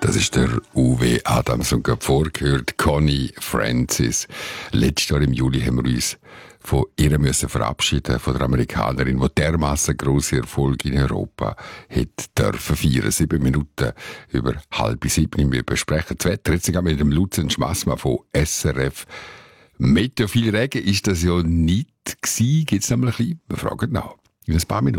Das ist der Uwe Adams und gerade vorgehört Connie Francis. Letztes Jahr im Juli haben wir uns von ihr müssen verabschieden, von der Amerikanerin, die dermassen grosse Erfolge in Europa hat dürfen feiern. 7 Minuten über 6:30. Wir besprechen das Wetter jetzt mit dem Luzen Schmassmann von SRF. Meteo viel Regen ist das ja nicht gewesen. Gibt es noch mal ein bisschen? Wir fragen nach. In ein paar Minuten.